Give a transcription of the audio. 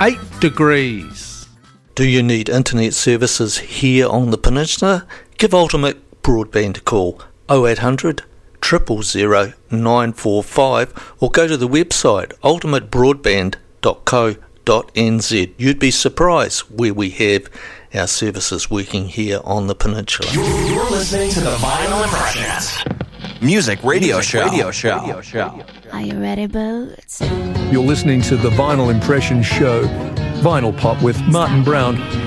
8 degrees. Do you need internet services here on the peninsula? Give Ultimate Broadband a call, 0800 000 945, or go to the website ultimatebroadband.co.nz. You'd be surprised where we have our services working here on the peninsula. You're listening to the Vinyl Impressionist Music Radio Show. Are you ready, Boots? You're listening to the Vinyl Impression Show, Vinyl Pop with Martin Brown